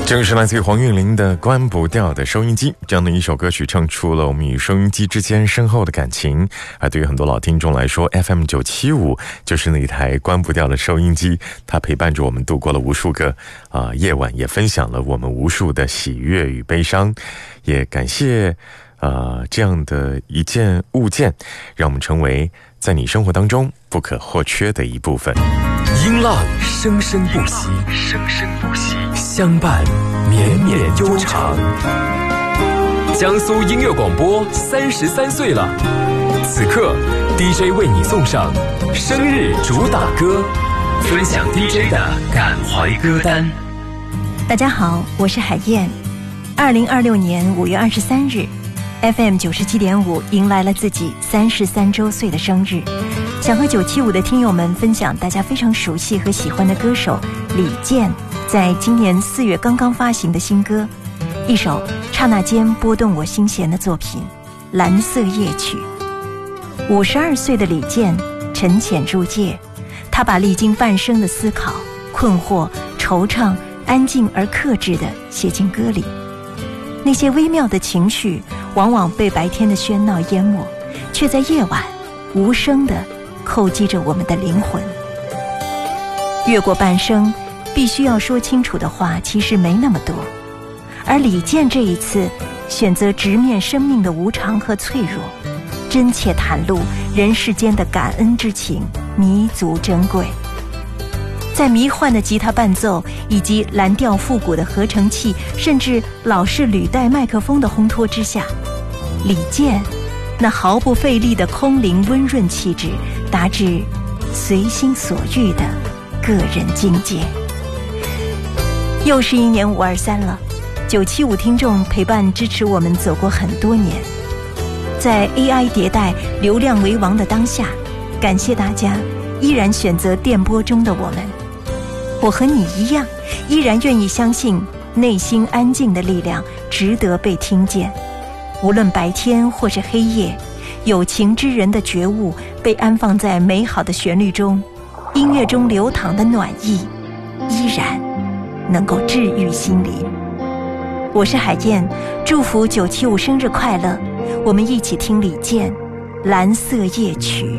正是来自于黄韵玲的《关不掉的收音机》，这样的一首歌曲唱出了我们与收音机之间深厚的感情。而对于很多老听众来说， FM 975就是那台关不掉的收音机，它陪伴着我们度过了无数个夜晚，也分享了我们无数的喜悦与悲伤。也感谢这样的一件物件，让我们成为在你生活当中不可或缺的一部分。 音浪生生不息，相伴绵绵悠长。江苏音乐广播33岁了，此刻 DJ 为你送上生日主打歌，分享 DJ 的感怀歌单。 大家好，我是海燕。2026年5月23日FM 97.5迎来了自己33周岁的生日，想和975的听友们分享大家非常熟悉和喜欢的歌手李健在今年4月刚刚发行的新歌，一首刹那间拨动我心弦的作品《蓝色夜曲》。52岁的李健沉潜入界，他把历经半生的思考、困惑、惆怅安静而克制地写进歌里。那些微妙的情绪往往被白天的喧闹淹没，却在夜晚无声地叩击着我们的灵魂。越过半生，必须要说清楚的话其实没那么多，而李健这一次选择直面生命的无常和脆弱，真切袒露人世间的感恩之情，弥足珍贵。在迷幻的吉他伴奏以及蓝调复古的合成器，甚至老式履带麦克风的烘托之下，李健那毫不费力的空灵温润气质，达至随心所欲的个人境界。又是一年523了，975听众陪伴支持我们走过很多年。在 AI 迭代流量为王的当下，感谢大家依然选择电波中的我们。我和你一样，依然愿意相信内心安静的力量值得被听见。无论白天或是黑夜，有情之人的觉悟被安放在美好的旋律中，音乐中流淌的暖意依然能够治愈心灵。我是海燕，祝福975生日快乐，我们一起听李健《蓝色夜曲》。